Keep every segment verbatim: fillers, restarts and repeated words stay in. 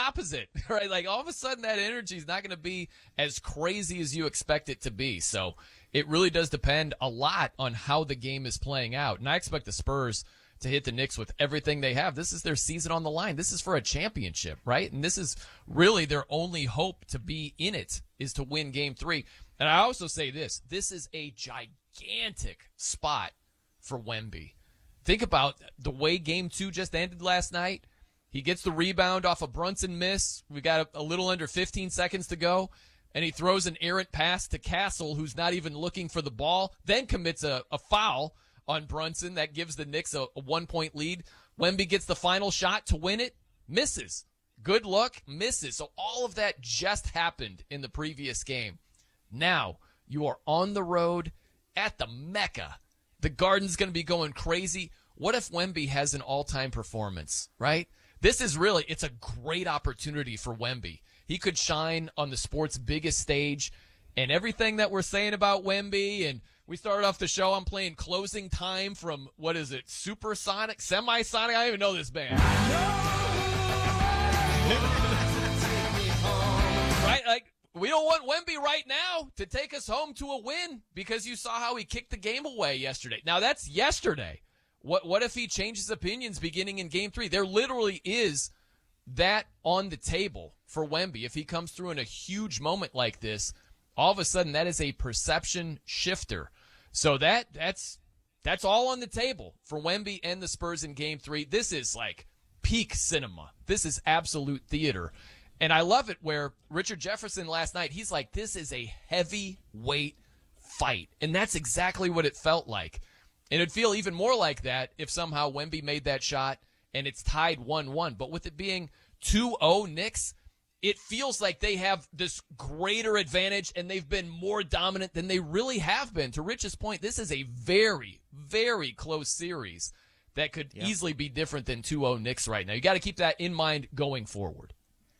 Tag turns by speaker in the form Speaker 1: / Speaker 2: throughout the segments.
Speaker 1: opposite, right? Like all of a sudden that energy is not going to be as crazy as you expect it to be. So it really does depend a lot on how the game is playing out. And I expect the Spurs to hit the Knicks with everything they have. This is their season on the line. This is for a championship, right? And this is really their only hope to be in it is to win game three. And I also say this, this is a gigantic spot for Wemby. Think about the way game two just ended last night. He gets the rebound off a Brunson miss. We got a, a little under fifteen seconds to go. And he throws an errant pass to Castle, who's not even looking for the ball, then commits a, a foul on Brunson that gives the Knicks a, a one-point lead. Wemby gets the final shot to win it, misses. Good luck, misses. So all of that just happened in the previous game. Now you are on the road at the Mecca. The Garden's going to be going crazy. What if Wemby has an all-time performance, right? This is really, it's a great opportunity for Wemby. He could shine on the sport's biggest stage, and everything that we're saying about Wemby, and we started off the show, I'm playing Closing Time from, what is it, Supersonic, Semisonic? I don't even know this band. Right? Like, we don't want Wemby right now to take us home to a win because you saw how he kicked the game away yesterday. Now, that's yesterday. What what if he changes opinions beginning in game three? There literally is that on the table for Wemby. If he comes through in a huge moment like this, all of a sudden that is a perception shifter. So that that's that's all on the table for Wemby and the Spurs in game three. This is like peak cinema. This is absolute theater. And I love it where Richard Jefferson last night, he's like, this is a heavyweight fight. And that's exactly what it felt like. And it'd feel even more like that if somehow Wemby made that shot and it's tied one one. But with it being two oh Knicks, it feels like they have this greater advantage and they've been more dominant than they really have been. To Rich's point, this is a very, very close series that could yeah. easily be different than two oh Knicks right now. You got to keep that in mind going forward.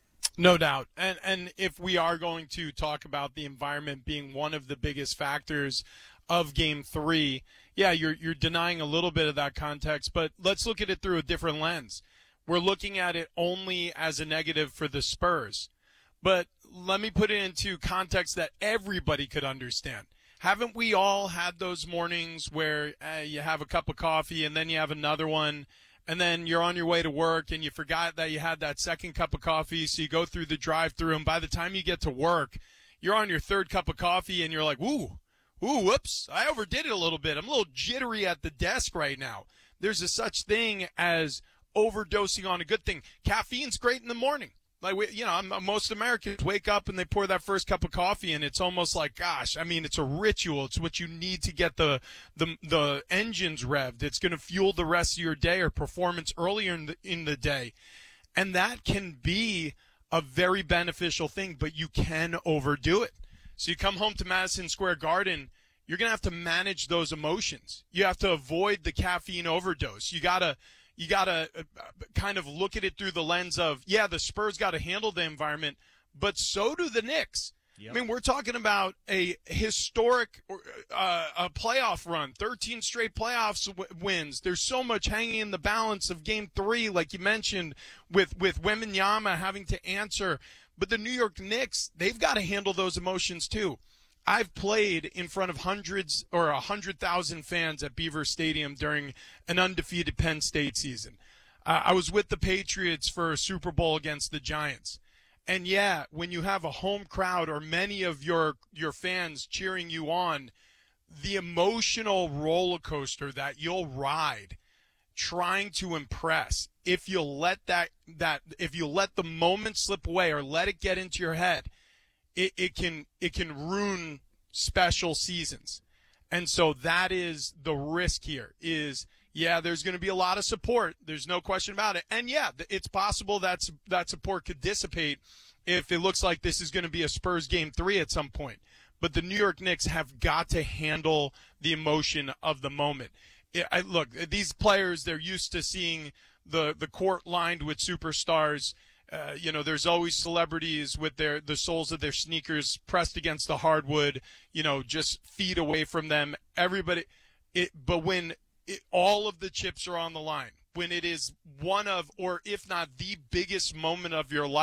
Speaker 2: No doubt. And and if we are going to talk about the environment being one of the biggest factors of game three, yeah, you're you're denying a little bit of that context, but let's look at it through a different lens. We're looking at it only as a negative for the Spurs. But let me put it into context that everybody could understand. Haven't we all had those mornings where uh, you have a cup of coffee and then you have another one, and then you're on your way to work and you forgot that you had that second cup of coffee, so you go through the drive-thru, and by the time you get to work, you're on your third cup of coffee and you're like, ooh, ooh, whoops, I overdid it a little bit. I'm a little jittery at the desk right now. There's a such thing as overdosing on a good thing. Caffeine's great in the morning. Like, we, you know, most Americans wake up and they pour that first cup of coffee, and it's almost like, gosh, I mean, it's a ritual. It's what you need to get the the, the engines revved. It's going to fuel the rest of your day or performance earlier in the, in the day. And that can be a very beneficial thing, but you can overdo it. So you come home to Madison Square Garden, you're going to have to manage those emotions. You have to avoid the caffeine overdose. You got to You got to kind of look at it through the lens of, yeah, the Spurs got to handle the environment, but so do the Knicks. Yep. I mean, we're talking about a historic uh, a playoff run, thirteen straight playoffs w- wins. There's so much hanging in the balance of game three, like you mentioned, with, with Wembanyama having to answer. But the New York Knicks, they've got to handle those emotions too. I've played in front of hundreds or a hundred thousand fans at Beaver Stadium during an undefeated Penn State season. Uh, I was with the Patriots for a Super Bowl against the Giants. And yeah, when you have a home crowd or many of your, your fans cheering you on, the emotional roller coaster that you'll ride trying to impress, if you'll let that, that, if you let the moment slip away or let it get into your head, It, it can it can ruin special seasons. And so that is the risk here is, yeah, there's going to be a lot of support. There's no question about it. And, yeah, it's possible that, that support could dissipate if it looks like this is going to be a Spurs game three at some point. But the New York Knicks have got to handle the emotion of the moment. It, I, look, these players, they're used to seeing the, the court lined with superstars. Uh, you know, there's always celebrities with their the soles of their sneakers pressed against the hardwood, you know, just feet away from them. Everybody, it, but when it, all of the chips are on the line, when it is one of, or if not the biggest moment of your life,